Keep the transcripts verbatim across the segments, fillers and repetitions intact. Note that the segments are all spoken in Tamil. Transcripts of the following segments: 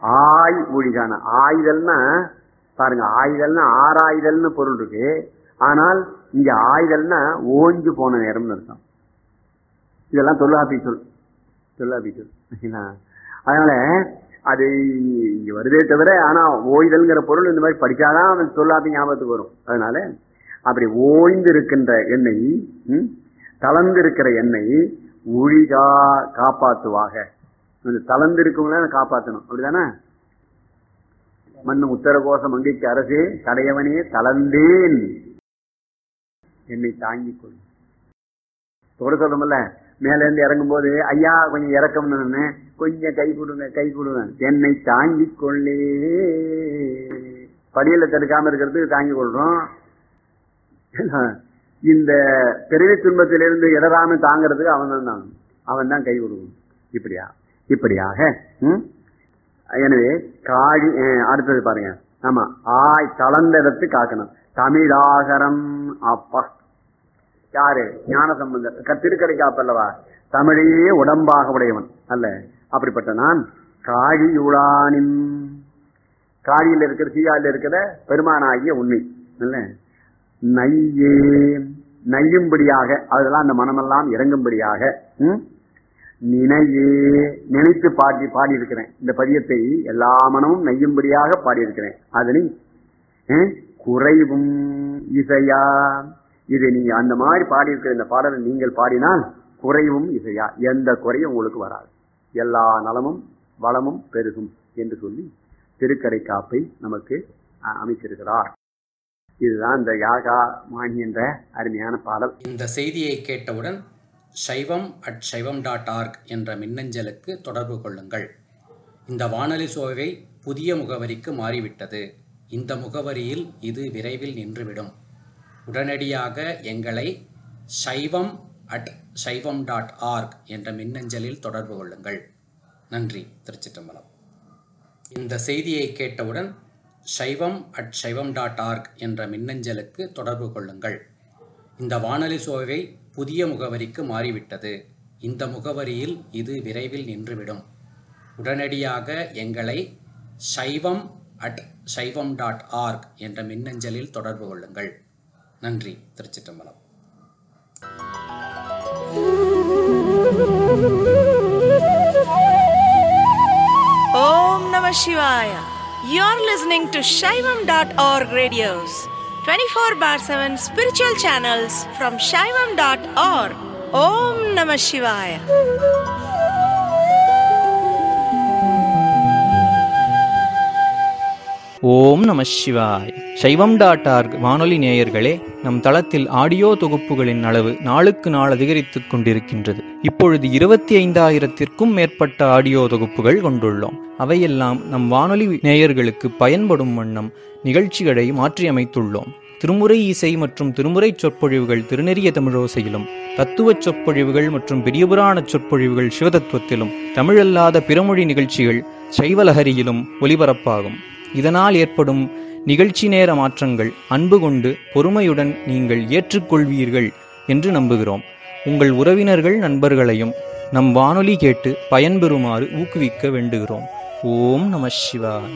ஆய் ஒழிகான. ஆயுதல்னா பாருங்க, ஆயுதல்னா ஆறாயுதல்னு பொருள் இருக்கு. ஆனால் இங்க ஆயுதல்னா ஓஞ்சு போன நேரம்னு அர்த்தம். இதெல்லாம் தொல்லாபி சொல், தொல்லாபி சொல். அதனால அது இங்க வருதே தவிர, ஆனா ஓய்தல்ங்கிற பொருள் இந்த மாதிரி படிச்சாதான் தொல்லாபி ஞாபகத்துக்கு வரும். அதனால அப்படி ஓய்ந்து இருக்கின்ற எண்ணெய், தளர்ந்து இருக்கிற எண்ணெய் ஒழிகா காப்பாத்துவாக. தளர்ந்து இருக்கவங்கள காப்பாற்றணும், அப்படிதானே? மண்ணு உத்தரகோச மங்கைக்கு அரசே கடையவனே தளர்ந்தேன் என்னை தாங்கிக் கொள். தொட சொல்றோம்ல, மேல இருந்து இறங்கும் போது ஐயா கொஞ்சம் இறக்கம்னு கொஞ்சம் கை கொடுங்க கை கொடுங்க, என்னை தாங்கிக் கொள்ளே. படியில தடுக்காம இருக்கிறதுக்கு தாங்கிக் கொள்றோம். இந்த பிறவி துன்பத்திலிருந்து இடராம தாங்கிறதுக்கு அவன் தான் தான் அவன் தான் கை கொடுக்கணும். இப்படியா இப்படியாக. எனவே காழி அடுத்தது பாருங்க. ஆமா, ஆய் தளர்ந்த இடத்து காக்கணும். தமிழாகரம் அப்பா யாரு? ஞான சம்பந்தர் திருக்கடை காப்பல்லவா, தமிழையே உடம்பாக உடையவன் அல்ல. அப்படிப்பட்ட நான் காழியுளானின், காழியில் இருக்கிற சீயாவில் இருக்கிற பெருமானாகிய உண்மை அல்ல, நையே நையும்படியாக, அதெல்லாம் அந்த மனமெல்லாம் இறங்கும்படியாக நினையே நினைத்து பாடி பாடியிருக்கிறேன். இந்த பதியத்தை எல்லா மனமும் நெய்யும்படியாக பாடியிருக்கிறேன். அதனை குறைவும் இசையா, இது நீ அந்த மாதிரி பாடியிருக்கிற இந்த பாடலை நீங்கள் பாடினால் குறைவும் இசையா, எந்த குறையும் உங்களுக்கு வராது, எல்லா நலமும் வளமும் பெருகும் என்று சொல்லி திருக்கடை காப்பை நமக்கு அமைச்சிருக்கிறார். இதுதான் இந்த யாகா மாணி என்ற அருமையான பாடல். இந்த செய்தியை கேட்டவுடன் சைவம் அட் சைவம் டாட் ஆர்க் என்ற மின்னஞ்சலுக்கு தொடர்பு கொள்ளுங்கள். இந்த வானொலி சோவை புதிய முகவரிக்கு மாறிவிட்டது. இந்த முகவரியில் இது விரைவில் நின்றுவிடும். உடனடியாக எங்களை சைவம் அட் சைவம் டாட் ஆர்க் என்ற மின்னஞ்சலில் தொடர்பு கொள்ளுங்கள். நன்றி. திருச்சிற்றம்பலம். இந்த செய்தியை கேட்டவுடன் சைவம் அட் சைவம் டாட் ஆர்க் என்ற மின்னஞ்சலுக்கு தொடர்பு கொள்ளுங்கள். இந்த வானொலி சோவை புதிய முகவரிக்கு மாறிவிட்டது. இந்த முகவரியில் இது விரைவில் நின்றுவிடும். உடனடியாக எங்களை சைவம் அட் சைவம் டாட் ஆர்க் என்ற மின்னஞ்சலில் தொடர்பு கொள்ளுங்கள். நன்றி. திருச்சிற்றம்பலம். ஓம் நம சிவாய. You're listening to shaivam dot org radios, twenty-four bar seven spiritual channels from shaivam dot org. Om Namah Shivaya. ஓம் நம சிவாய். சைவம் டாட் ஆர்க் வானொலி நேயர்களே, நம் தளத்தில் ஆடியோ தொகுப்புகளின் அளவு நாளுக்கு நாள் அதிகரித்துக் கொண்டிருக்கின்றது. இப்பொழுது இருபத்தி ஐந்தாயிரத்திற்கும் மேற்பட்ட ஆடியோ தொகுப்புகள் கொண்டுள்ளோம். அவையெல்லாம் நம் வானொலி நேயர்களுக்கு பயன்படும் வண்ணம் நிகழ்ச்சிகளை மாற்றியமைத்துள்ளோம். திருமுறை இசை மற்றும் திருமுறை சொற்பொழிவுகள் திருநெறிய தமிழோசையிலும், தத்துவச் சொற்பொழிவுகள் மற்றும் பெரியபுராண சொற்பொழிவுகள் சிவதத்துவத்திலும், தமிழல்லாத பிறமொழி நிகழ்ச்சிகள் சைவலஹரியிலும் ஒலிபரப்பாகும். இதனால் ஏற்படும் நிகழ்ச்சி நேர மாற்றங்கள் அன்பு கொண்டு பொறுமையுடன் நீங்கள் ஏற்றுக்கொள்வீர்கள் என்று நம்புகிறோம். உங்கள் உறவினர்கள் நண்பர்களையும் நம் வானொலி கேட்டு பயன்பெறுமாறு ஊக்குவிக்க வேண்டுகிறோம். ஓம் நம சிவாய்.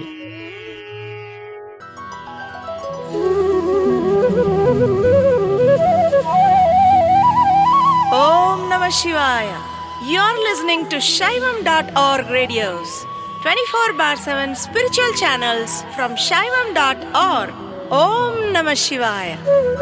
ஓம் நம சிவாய. You're listening to shaivam dot org radios, twenty-four bar seven spiritual channels from shaivam dot org. Om Namah Shivaya.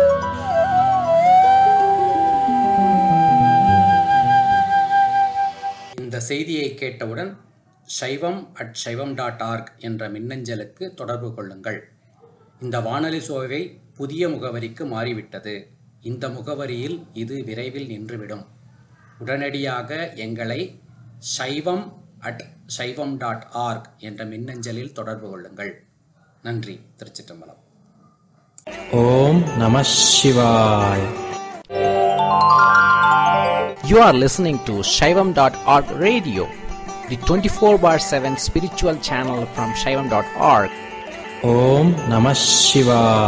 இந்த செய்தியை கேட்டவுடன் சைவம் அட் சைவம் டாட் ஆர்க் என்ற மின்னஞ்சலுக்கு தொடர்பு கொள்ளுங்கள். இந்த வானொலி சோவை புதிய முகவரிக்கு மாறிவிட்டது. இந்த முகவரியில் இது விரைவில் நின்றுவிடும். உடனடியாக எங்களை சைவம் அட் சைவம் டாட் ஆர்க் என்ற மின்னஞ்சலில் தொடர்பு கொள்ளுங்கள். நன்றி. திருச்சிற்றம்பலம். ஓம் நம சிவாய். You are listening to shaivam dot org radio, the twenty-four bar seven spiritual channel from shaivam dot org. Om Namah Shivaya.